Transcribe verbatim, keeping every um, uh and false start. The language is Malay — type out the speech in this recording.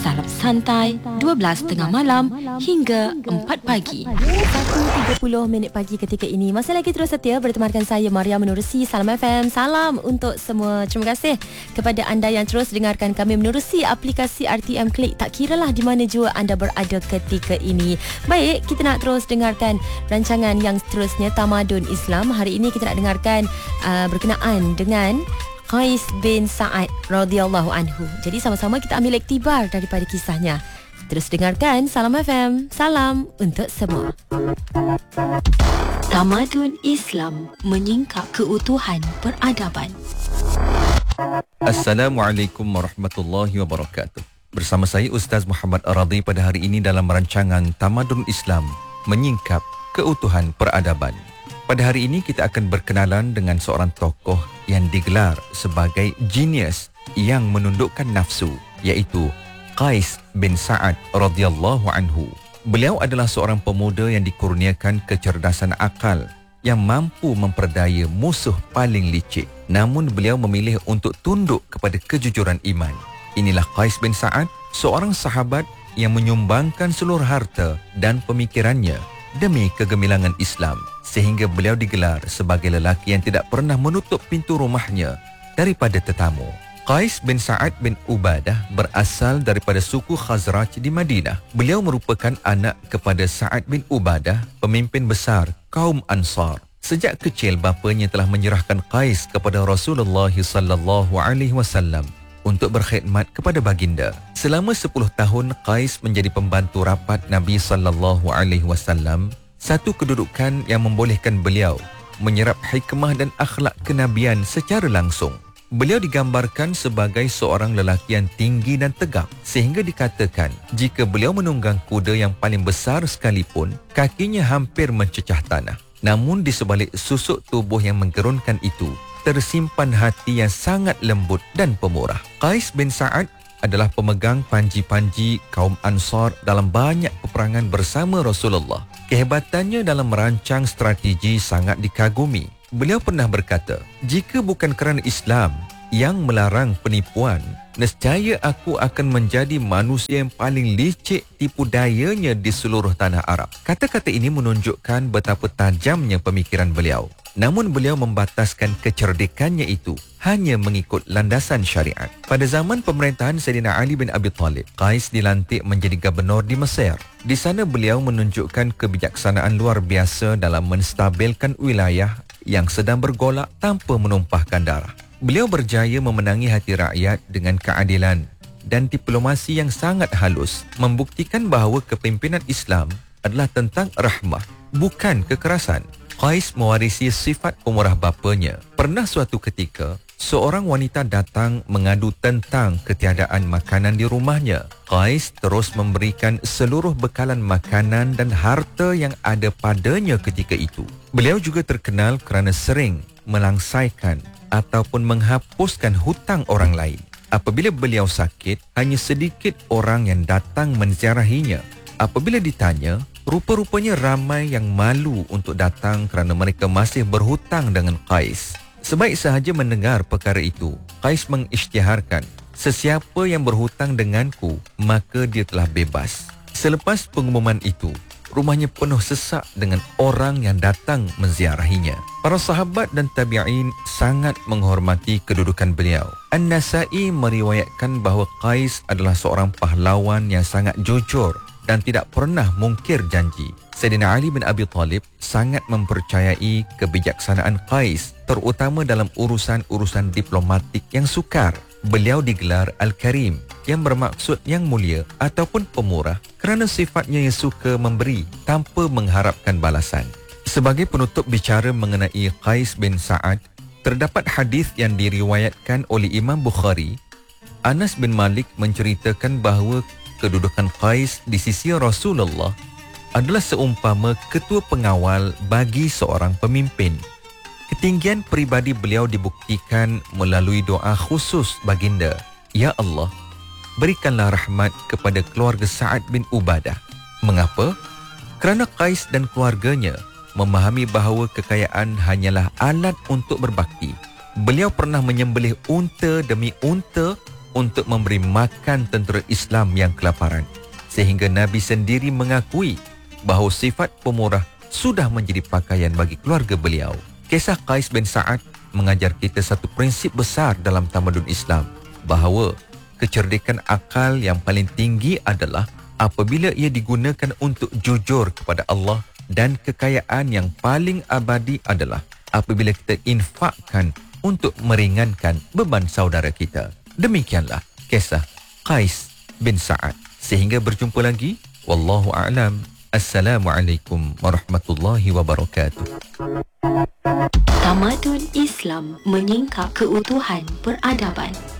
Salam santai, dua belas tengah malam hingga empat pagi. satu tiga puluh minit pagi ketika ini. Masih lagi terus setia bertemankan saya, Maria Menerusi Salam F M. Salam untuk semua. Terima kasih kepada anda yang terus dengarkan kami menerusi aplikasi R T M Klik. Tak kiralah di mana jua anda berada ketika ini. Baik, kita nak terus dengarkan rancangan yang seterusnya, Tamadun Islam. Hari ini kita nak dengarkan uh, berkenaan dengan Qais bin Sa'ad radhiyallahu anhu. Jadi sama-sama kita ambil iktibar daripada kisahnya. Terus dengarkan Salam F M. Salam untuk semua. Tamadun Islam menyingkap keutuhan peradaban. Assalamualaikum warahmatullahi wabarakatuh. Bersama saya Ustaz Muhammad Ar-Radhi pada hari ini dalam rancangan Tamadun Islam menyingkap keutuhan peradaban. Pada hari ini kita akan berkenalan dengan seorang tokoh yang digelar sebagai genius yang menundukkan nafsu, iaitu Qais bin Sa'ad radhiyallahu anhu. Beliau adalah seorang pemuda yang dikurniakan kecerdasan akal yang mampu memperdaya musuh paling licik. Namun beliau memilih untuk tunduk kepada kejujuran iman. Inilah Qais bin Sa'ad, seorang sahabat yang menyumbangkan seluruh harta dan pemikirannya demi kegemilangan Islam, sehingga beliau digelar sebagai lelaki yang tidak pernah menutup pintu rumahnya daripada tetamu. Qais bin Sa'ad bin Ubadah berasal daripada suku Khazraj di Madinah. Beliau merupakan anak kepada Sa'ad bin Ubadah, pemimpin besar kaum Ansar. Sejak kecil bapanya telah menyerahkan Qais kepada Rasulullah sallallahu alaihi wasallam untuk berkhidmat kepada baginda. Selama sepuluh tahun Qais menjadi pembantu rapat Nabi sallallahu alaihi wasallam, satu kedudukan yang membolehkan beliau menyerap hikmah dan akhlak kenabian secara langsung. Beliau digambarkan sebagai seorang lelaki yang tinggi dan tegak, sehingga dikatakan jika beliau menunggang kuda yang paling besar sekalipun, kakinya hampir mencecah tanah. Namun di sebalik susuk tubuh yang menggerunkan itu, tersimpan hati yang sangat lembut dan pemurah. Qais bin Sa'ad adalah pemegang panji-panji kaum Ansar dalam banyak peperangan bersama Rasulullah. Kehebatannya dalam merancang strategi sangat dikagumi. Beliau pernah berkata, jika bukan kerana Islam yang melarang penipuan, nescaya aku akan menjadi manusia yang paling licik tipu dayanya di seluruh tanah Arab. Kata-kata ini menunjukkan betapa tajamnya pemikiran beliau. Namun beliau membataskan kecerdikannya itu hanya mengikut landasan syariat. Pada zaman pemerintahan Sayyidina Ali bin Abi Talib, Qais dilantik menjadi gubernur di Mesir. Di sana beliau menunjukkan kebijaksanaan luar biasa dalam menstabilkan wilayah yang sedang bergolak tanpa menumpahkan darah. Beliau berjaya memenangi hati rakyat dengan keadilan dan diplomasi yang sangat halus, membuktikan bahawa kepimpinan Islam adalah tentang rahmah, bukan kekerasan. Qais mewarisi sifat pemurah bapanya. Pernah suatu ketika, seorang wanita datang mengadu tentang ketiadaan makanan di rumahnya. Qais terus memberikan seluruh bekalan makanan dan harta yang ada padanya ketika itu. Beliau juga terkenal kerana sering melangsaikan ataupun menghapuskan hutang orang lain. Apabila beliau sakit, hanya sedikit orang yang datang menziarahinya. Apabila ditanya, rupa-rupanya ramai yang malu untuk datang kerana mereka masih berhutang dengan Qais. Sebaik sahaja mendengar perkara itu, Qais mengisytiharkan, sesiapa yang berhutang denganku, maka dia telah bebas. Selepas pengumuman itu, rumahnya penuh sesak dengan orang yang datang menziarahinya. Para sahabat dan tabi'in sangat menghormati kedudukan beliau. An-Nasa'i meriwayatkan bahawa Qais adalah seorang pahlawan yang sangat jujur dan tidak pernah mungkir janji. Sayyidina Ali bin Abi Talib sangat mempercayai kebijaksanaan Qais, terutama dalam urusan-urusan diplomatik yang sukar. Beliau digelar Al-Karim, yang bermaksud yang mulia ataupun pemurah, kerana sifatnya yang suka memberi tanpa mengharapkan balasan. Sebagai penutup bicara mengenai Qais bin Sa'ad, terdapat hadis yang diriwayatkan oleh Imam Bukhari. Anas bin Malik menceritakan bahawa kedudukan Qais di sisi Rasulullah adalah seumpama ketua pengawal bagi seorang pemimpin. Ketinggian peribadi beliau dibuktikan melalui doa khusus baginda, Ya Allah, berikanlah rahmat kepada keluarga Sa'ad bin Ubadah. Mengapa? Kerana Qais dan keluarganya memahami bahawa kekayaan hanyalah alat untuk berbakti. Beliau pernah menyembelih unta demi unta untuk memberi makan tentera Islam yang kelaparan. Sehingga Nabi sendiri mengakui bahawa sifat pemurah sudah menjadi pakaian bagi keluarga beliau. Kisah Qais bin Sa'ad mengajar kita satu prinsip besar dalam tamadun Islam, bahawa kecerdikan akal yang paling tinggi adalah apabila ia digunakan untuk jujur kepada Allah, dan kekayaan yang paling abadi adalah apabila kita infakkan untuk meringankan beban saudara kita. Demikianlah kisah Qais bin Sa'ad. Sehingga berjumpa lagi, wallahu a'lam. Assalamualaikum warahmatullahi wabarakatuh. Tamadun Islam menyingkap keutuhan peradaban.